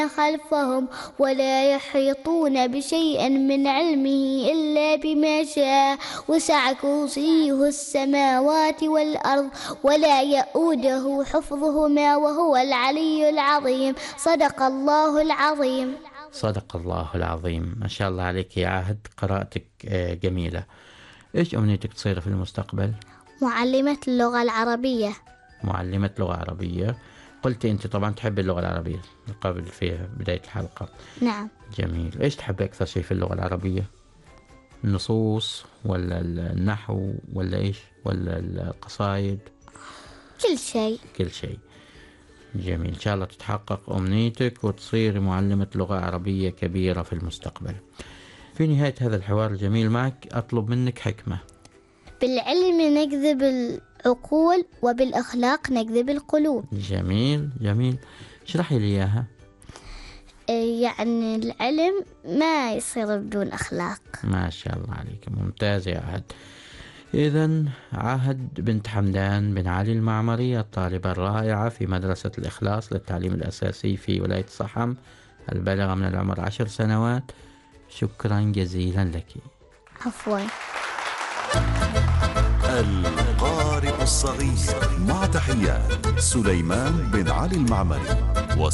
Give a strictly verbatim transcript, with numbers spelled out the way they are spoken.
خلفهم ولا يحيطون بشيء من علمه إلا بما شاء وسع كرسيه السماوات والأرض ولا يؤوده حفظهما وهو العلي العظيم. صدق الله العظيم. صدق الله العظيم. ما شاء الله عليك يا عهد، قراءتك جميلة. إيش أمنيتك تصير في المستقبل؟ معلمة اللغة العربية. معلمة لغة عربية. قلتي أنت طبعا تحب اللغة العربية قبل في بداية الحلقة. نعم. جميل. إيش تحب أكثر شيء في اللغة العربية؟ النصوص ولا النحو ولا إيش ولا القصائد؟ كل شيء. كل شيء. جميل. إن شاء الله تتحقق أمنيتك وتصير معلمة لغة عربية كبيرة في المستقبل. في نهاية هذا الحوار الجميل معك أطلب منك حكمة. بالعلم نجذب العقول وبالأخلاق نجذب القلوب. جميل جميل. اشرحي لي إياها. يعني العلم ما يصير بدون أخلاق. ما شاء الله عليك، ممتاز يا عهد. إذن عهد بنت حمدان بن علي المعمري، الطالبة الرائعة في مدرسة الإخلاص للتعليم الأساسي في ولاية صحم، البالغة من العمر عشر سنوات. شكرا جزيلا لك. عفوا. القارئ الصغير، مع تحيات سليمان بن علي المعمري.